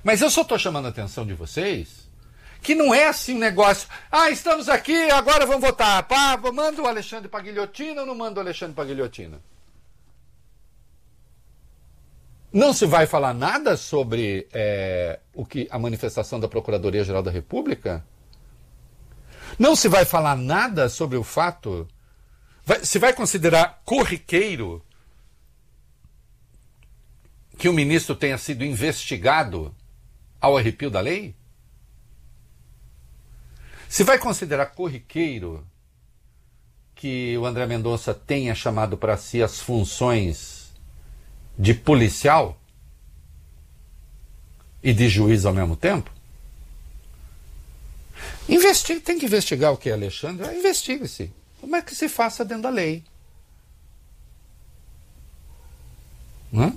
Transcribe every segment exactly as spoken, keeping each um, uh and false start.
Mas eu só estou chamando a atenção de vocês que não é assim um negócio, ah, estamos aqui, agora vamos votar, pá, manda o Alexandre para a guilhotina ou não manda o Alexandre para a guilhotina? Não se vai falar nada sobre é, o que a manifestação da Procuradoria-Geral da República? Não se vai falar nada sobre o fato? Vai, se vai considerar corriqueiro que o ministro tenha sido investigado ao arrepio da lei? Se vai considerar corriqueiro que o André Mendonça tenha chamado para si as funções de policial e de juiz ao mesmo tempo? Investiga, tem que investigar o que é Alexandre, investigue-se. Como é que se faça dentro da lei? Hã?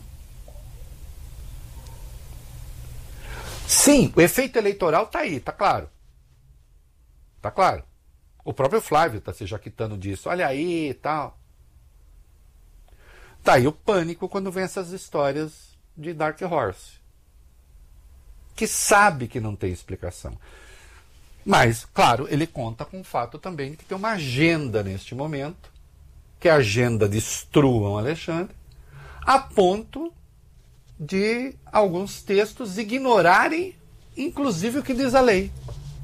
Sim, o efeito eleitoral está aí, está claro. Está claro. O próprio Flávio está se jaquitando disso. Olha aí e tal. Está aí o pânico quando vem essas histórias de Dark Horse. Que sabe que não tem explicação. Mas, claro, ele conta com o fato também de que tem uma agenda neste momento, que é a agenda destruam Alexandre, a ponto de alguns textos ignorarem, inclusive, o que diz a lei.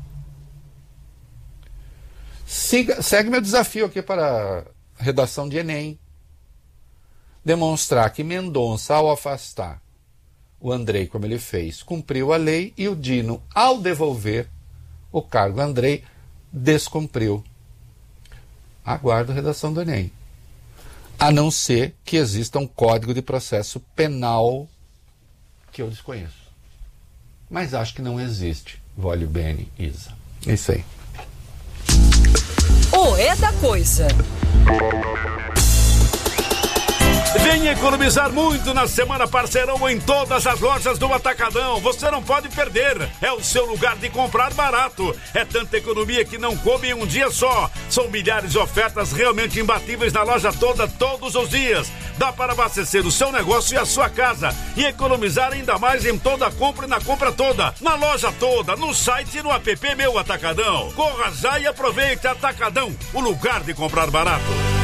Siga, segue meu desafio aqui para a redação de Enem. Demonstrar que Mendonça, ao afastar o Andrei, como ele fez, cumpriu a lei, e o Dino, ao devolver o cargo a Andrei, descumpriu. Aguardo a redação do Enem. A não ser que exista um código de processo penal que eu desconheço. Mas acho que não existe. Vole bene, Isa. É isso aí. O É da Coisa. Vem economizar muito na Semana Parceirão em todas as lojas do Atacadão. Você não pode perder. É o seu lugar de comprar barato. É tanta economia que não come em um dia só. São milhares de ofertas realmente imbatíveis na loja toda, todos os dias. Dá para abastecer o seu negócio e a sua casa. E economizar ainda mais em toda a compra e na compra toda. Na loja toda, no site e no app Meu Atacadão. Corra já e aproveite. Atacadão, o lugar de comprar barato.